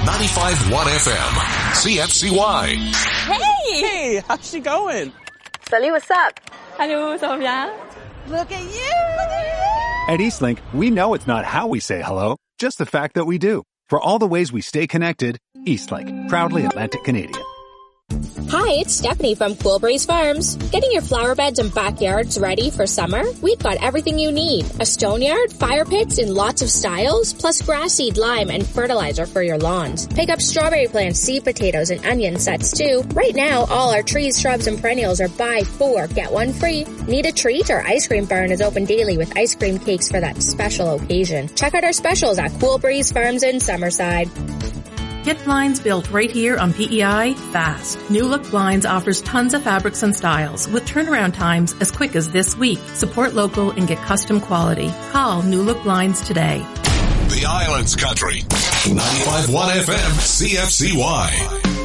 95.1 FM, CFCY. Hey, how's she going? Salut, what's up? Hello, ça va bien? Look at you! At Eastlink, we know it's not how we say hello, just the fact that we do. For all the ways we stay connected, Eastlink, proudly Atlantic Canadian. Hi, it's Stephanie from Cool Breeze Farms. Getting your flower beds and backyards ready for summer? We've got everything you need. A stone yard, fire pits in lots of styles, plus grass seed, lime, and fertilizer for your lawns. Pick up strawberry plants, seed potatoes, and onion sets too. Right now, all our trees, shrubs, and perennials are buy 4, get 1 free. Need a treat? Our ice cream barn is open daily with ice cream cakes for that special occasion. Check out our specials at Cool Breeze Farms in Summerside. Get blinds built right here on PEI fast. New Look Blinds offers tons of fabrics and styles with turnaround times as quick as this week. Support local and get custom quality. Call New Look Blinds today. The Islands Country, 95.1 FM, CFCY.